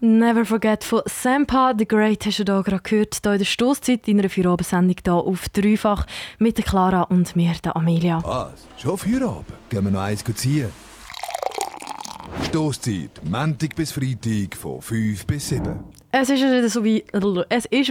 Never Forget von Sampa the Great hast du hier gerade gehört, hier in der Stosszeit in einer Feierabend-Sendung hier auf Dreifach mit der Clara und mir, der Amelia. Was? Schon Feierabend? Gehen wir noch eins ziehen? Stosszeit, Montag bis Freitag von 5 bis 7. Es ist wieder